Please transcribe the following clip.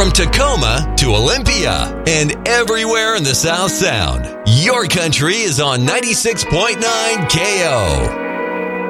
From Tacoma to Olympia and everywhere in the South Sound, your country is on 96.9 KO.